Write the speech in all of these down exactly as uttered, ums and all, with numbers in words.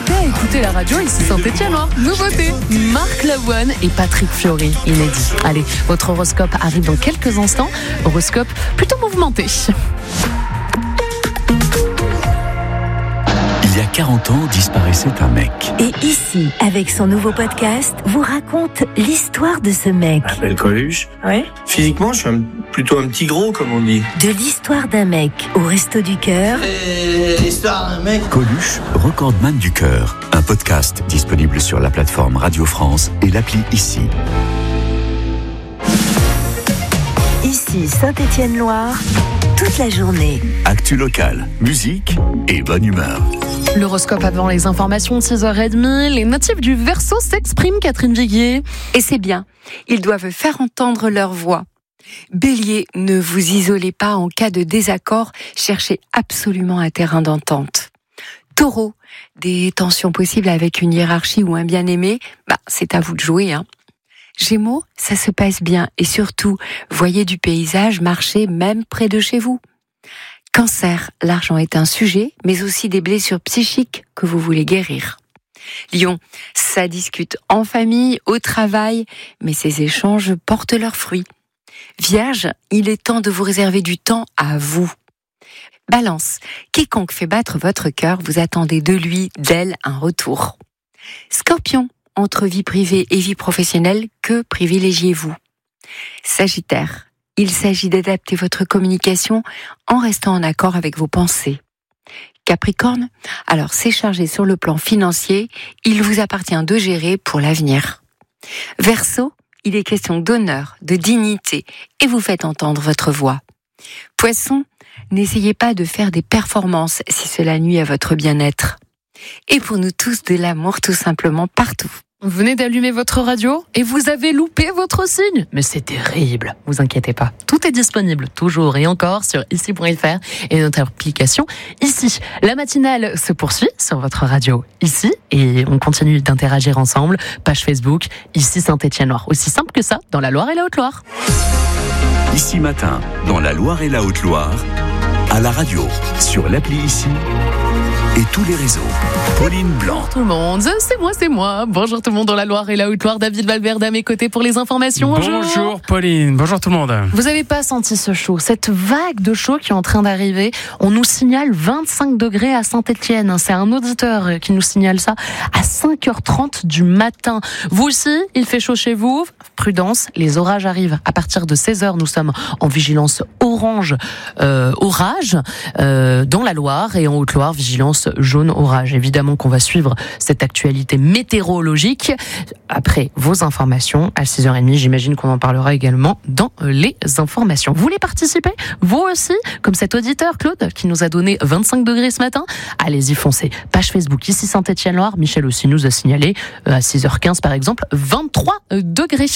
invité à écouter la radio ici Saint-Étienne-Loire. Nouveauté, Marc Lavoine et Patrick Fiori, inédit. Allez, votre horoscope arrive dans quelques instants. Horoscope plutôt mouvementé. Il y a quarante ans, disparaissait un mec. Et ici, avec son nouveau podcast, vous raconte l'histoire de ce mec. Je m'appelle Coluche. Ouais. Physiquement, je suis un, plutôt un petit gros, comme on dit. De l'histoire d'un mec au Resto du Cœur. Et l'histoire d'un mec. Coluche, recordman du cœur. Un podcast disponible sur la plateforme Radio France et l'appli Ici. Ici, Saint-Étienne-Loire, toute la journée. Actu locale, musique et bonne humeur. L'horoscope avant les informations de six heures trente. Les natifs du Verseau s'expriment, Catherine Viguier. Et c'est bien, ils doivent faire entendre leur voix. Bélier, ne vous isolez pas en cas de désaccord, cherchez absolument un terrain d'entente. Taureau, des tensions possibles avec une hiérarchie ou un bien-aimé, bah, c'est à vous de jouer, hein. Gémeaux, ça se passe bien et surtout, voyez du paysage marcher même près de chez vous. Cancer, l'argent est un sujet, mais aussi des blessures psychiques que vous voulez guérir. Lion, ça discute en famille, au travail, mais ces échanges portent leurs fruits. Vierge, il est temps de vous réserver du temps à vous. Balance, quiconque fait battre votre cœur, vous attendez de lui, d'elle, un retour. Scorpion, entre vie privée et vie professionnelle, que privilégiez-vous ? Sagittaire, il s'agit d'adapter votre communication en restant en accord avec vos pensées. Capricorne, alors c'est chargé sur le plan financier, il vous appartient de gérer pour l'avenir. Verseau, il est question d'honneur, de dignité, et vous faites entendre votre voix. Poisson, n'essayez pas de faire des performances si cela nuit à votre bien-être. Et pour nous tous, de l'amour tout simplement partout. Vous venez d'allumer votre radio et vous avez loupé votre signe. Mais c'est terrible, vous inquiétez pas. Tout est disponible toujours et encore sur ici point f r et notre application Ici. La matinale se poursuit sur votre radio Ici et on continue d'interagir ensemble. Page Facebook, Ici Saint-Étienne-Loire. Aussi simple que ça, dans la Loire et la Haute-Loire. Ici matin, dans la Loire et la Haute-Loire, à la radio, sur l'appli Ici et tous les réseaux. Pauline Blanc. Tout le monde, c'est moi, c'est moi. Bonjour tout le monde dans la Loire et la Haute-Loire. David Valverde à mes côtés pour les informations. Bonjour. Bonjour Pauline, bonjour tout le monde. Vous n'avez pas senti ce chaud, cette vague de chaud qui est en train d'arriver. On nous signale vingt-cinq degrés à Saint-Étienne. C'est un auditeur qui nous signale ça à cinq heures trente du matin. Vous aussi, il fait chaud chez vous. Prudence, les orages arrivent. À partir de seize heures, nous sommes en vigilance orange euh, orage euh, dans la Loire et en Haute-Loire, vigilance jaune orage. Évidemment qu'on va suivre cette actualité météorologique après vos informations à six heures trente. J'imagine qu'on en parlera également dans les informations. Vous voulez participer ? Vous aussi, comme cet auditeur Claude qui nous a donné vingt-cinq degrés ce matin ? Allez-y, foncez. Page Facebook Ici Saint-Étienne-Loire. Michel aussi nous a signalé à six heures quinze par exemple vingt-trois degrés.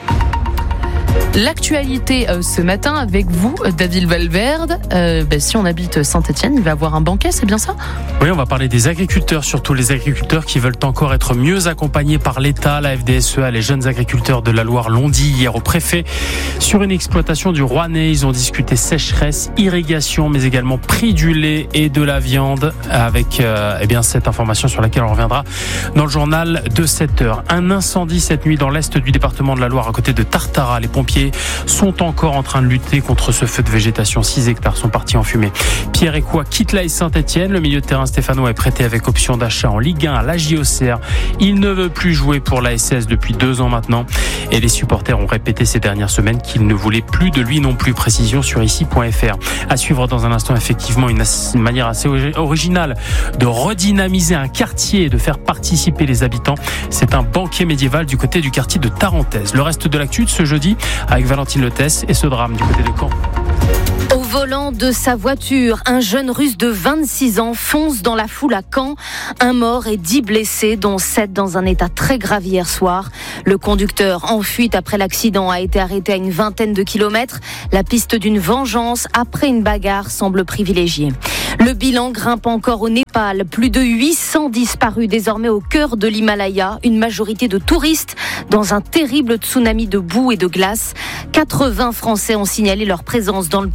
L'actualité euh, ce matin avec vous, David Valverde. Euh, ben, si on habite Saint-Étienne, il va y avoir un banquet, c'est bien ça ? Oui, on va parler des agriculteurs, surtout les agriculteurs qui veulent encore être mieux accompagnés par l'État. La F D S E A, les jeunes agriculteurs de la Loire l'ont dit hier au préfet. Sur une exploitation du Rouennais, ils ont discuté sécheresse, irrigation, mais également prix du lait et de la viande. Avec euh, eh bien, cette information sur laquelle on reviendra dans le journal de sept heures. Un incendie cette nuit dans l'est du département de la Loire, à côté de Tartaras. Les pompiers sont encore en train de lutter contre ce feu de végétation. six hectares sont partis en fumée. Pierre Écoua quitte l'A S Saint-Étienne. Le milieu de terrain stéphanois est prêté avec option d'achat en Ligue un à l'A J O C R. Il ne veut plus jouer pour l'A S S depuis deux ans maintenant. Et les supporters ont répété ces dernières semaines qu'ils ne voulaient plus de lui non plus. Précision sur ici point f r. À suivre dans un instant, effectivement, une, une manière assez originale de redynamiser un quartier et de faire participer les habitants. C'est un banquet médiéval du côté du quartier de Tarentaise. Le reste de l'actu de ce jeudi avec Valentine Lotès et ce drame du côté de Caen. Au volant de sa voiture, un jeune russe de vingt-six ans fonce dans la foule à Caen. Un mort et dix blessés, dont sept dans un état très grave hier soir. Le conducteur en fuite après l'accident a été arrêté à une vingtaine de kilomètres. La piste d'une vengeance après une bagarre semble privilégiée. Le bilan grimpe encore au Népal. Plus de huit cents disparus désormais au cœur de l'Himalaya. Une majorité de touristes dans un terrible tsunami de boue et de glace. quatre-vingts Français ont signalé leur présence dans le pays via le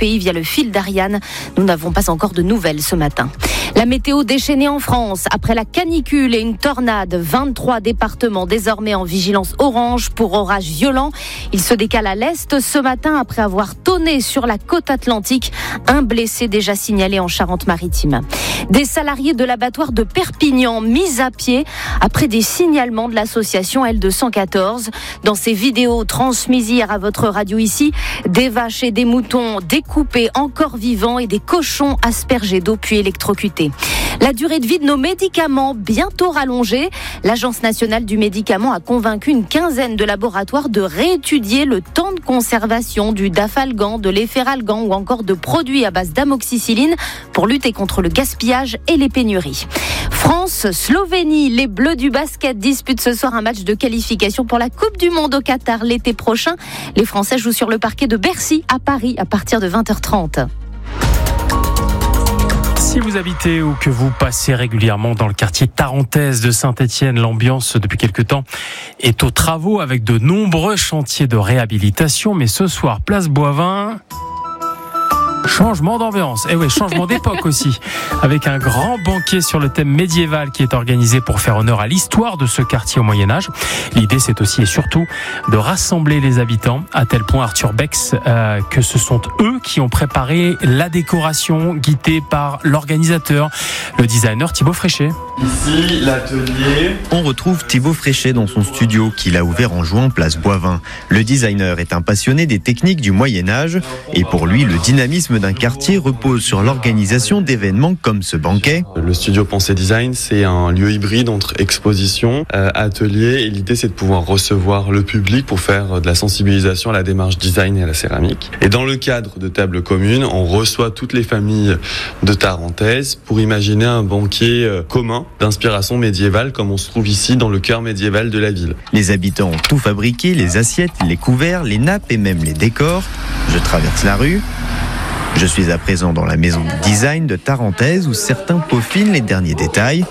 le fil d'Ariane. Nous n'avons pas encore de nouvelles ce matin. La météo déchaînée en France. Après la canicule et une tornade, vingt-trois départements désormais en vigilance orange pour orages violents. Il se décale à l'est ce matin après avoir tonné sur la côte atlantique. Un blessé déjà signalé en Charente-Maritime. Des salariés de l'abattoir de Perpignan mis à pied après des signalements de l'association L deux cent quatorze. Dans ces vidéos transmises hier à votre radio ici, des vaches et des moutons découpés encore vivants et des cochons aspergés d'eau puis électrocutés. La durée de vie de nos médicaments bientôt rallongée. L'Agence nationale du médicament a convaincu une quinzaine de laboratoires de réétudier le temps de conservation du Dafalgan, de l'Efferalgan ou encore de produits à base d'amoxicilline pour lutter contre le gaspillage et les pénuries. France, Slovénie, les Bleus du basket disputent ce soir un match de qualification pour la Coupe du Monde au Qatar l'été prochain. Les Français jouent sur le parquet de Bercy à Paris à partir de vingt heures trente. Si vous habitez ou que vous passez régulièrement dans le quartier Tarentaise de Saint-Étienne, l'ambiance depuis quelque temps est aux travaux avec de nombreux chantiers de réhabilitation. Mais ce soir, place Boivin, changement d'ambiance. Et oui, changement d'époque aussi. Avec un grand banquet sur le thème médiéval qui est organisé pour faire honneur à l'histoire de ce quartier au Moyen-Âge. L'idée, c'est aussi et surtout de rassembler les habitants, à tel point Arthur Bex euh, que ce sont eux qui ont préparé la décoration, guidée par l'organisateur, le designer Thibaut Fréchet. Ici, l'atelier. On retrouve Thibaut Fréchet dans son studio qu'il a ouvert en juin place Boivin. Le designer est un passionné des techniques du Moyen-Âge et pour lui, le dynamisme d'un quartier repose sur l'organisation d'événements comme ce banquet. Le studio Pensée Design, c'est un lieu hybride entre exposition, euh, atelier, et l'idée c'est de pouvoir recevoir le public pour faire de la sensibilisation à la démarche design et à la céramique. Et dans le cadre de tables communes, on reçoit toutes les familles de Tarentaise pour imaginer un banquet euh, commun d'inspiration médiévale comme on se trouve ici dans le cœur médiéval de la ville. Les habitants ont tout fabriqué, les assiettes, les couverts, les nappes et même les décors. Je traverse la rue. Je suis à présent dans la maison de design de Tarentaise où certains peaufinent les derniers détails.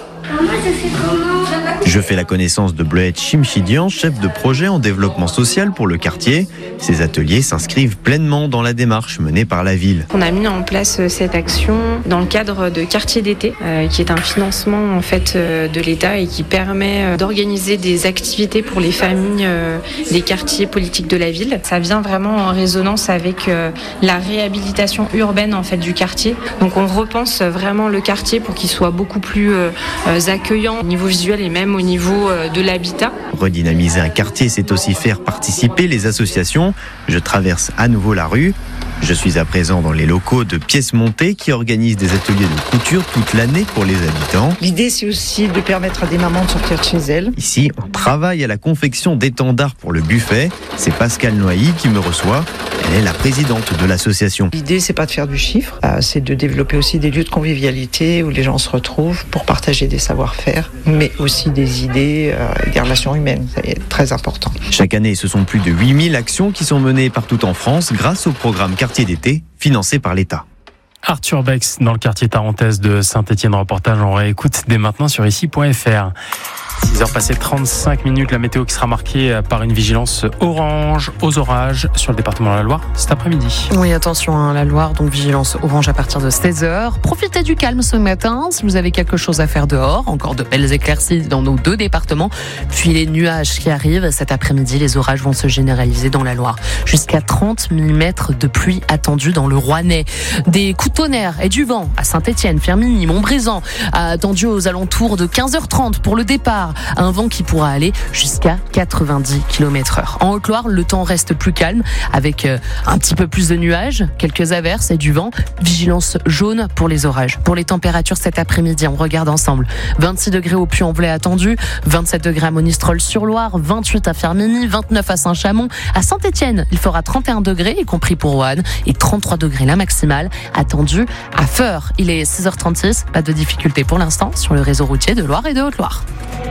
Je fais la connaissance de Bleuette Chimchidian, chef de projet en développement social pour le quartier. Ces ateliers s'inscrivent pleinement dans la démarche menée par la ville. On a mis en place cette action dans le cadre de Quartier d'été, euh, qui est un financement en fait euh, de l'État et qui permet euh, d'organiser des activités pour les familles euh, des quartiers politiques de la ville. Ça vient vraiment en résonance avec euh, la réhabilitation urbaine en fait du quartier. Donc on repense vraiment le quartier pour qu'il soit beaucoup plus euh, accueillant au niveau visuel et même au niveau de l'habitat. Redynamiser un quartier, c'est aussi faire participer les associations. Je traverse à nouveau la rue. Je suis à présent dans les locaux de Pièces Montées qui organisent des ateliers de couture toute l'année pour les habitants. L'idée, c'est aussi de permettre à des mamans de sortir de chez elles. Ici, on travaille à la confection d'étendards pour le buffet. C'est Pascal Noailly qui me reçoit. Elle est la présidente de l'association. L'idée, c'est pas de faire du chiffre, c'est de développer aussi des lieux de convivialité où les gens se retrouvent pour partager des savoir-faire, mais aussi des idées et des relations humaines. C'est très important. Chaque année, ce sont plus de huit mille actions qui sont menées partout en France grâce au programme Quartier d'été, financé par l'État. Arthur Bex dans le quartier Tarentaise de Saint-Étienne. Reportage en réécoute dès maintenant sur ici point f r. six heures passées trente-cinq minutes, la météo qui sera marquée par une vigilance orange aux orages sur le département de la Loire cet après-midi. Oui, attention, hein, la Loire, donc vigilance orange à partir de seize heures. Profitez du calme ce matin si vous avez quelque chose à faire dehors. Encore de belles éclaircies dans nos deux départements. Puis les nuages qui arrivent cet après-midi, les orages vont se généraliser dans la Loire. Jusqu'à trente millimètres de pluie attendue dans le Rouennais. Des coups de tonnerre et du vent à Saint-Étienne, Firminy, Montbrison, attendu aux alentours de quinze heures trente pour le départ. Un vent qui pourra aller jusqu'à quatre-vingt-dix kilomètres heure. En Haute-Loire, le temps reste plus calme avec un petit peu plus de nuages, quelques averses et du vent. Vigilance jaune pour les orages. Pour les températures cet après-midi, on regarde ensemble. vingt-six degrés au Puy-en-Velay attendu, vingt-sept degrés à Monistrol-sur-Loire, vingt-huit à Firminy, vingt-neuf à Saint-Chamond. À Saint-Étienne, il fera trente et un degrés, y compris pour Roanne, et trente-trois degrés la maximale attendue à Feurs. Il est six heures trente-six, pas de difficulté pour l'instant sur le réseau routier de Loire et de Haute-Loire.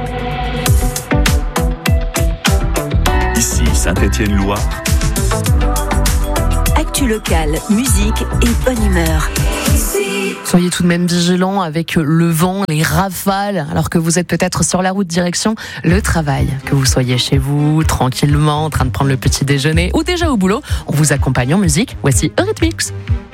Ici Saint-Étienne-Loire. Actu locale, musique et bonne humeur. Soyez tout de même vigilants avec le vent, les rafales, alors que vous êtes peut-être sur la route direction le travail. Que vous soyez chez vous, tranquillement, en train de prendre le petit déjeuner ou déjà au boulot, on vous accompagne en musique. Voici Eurythmics.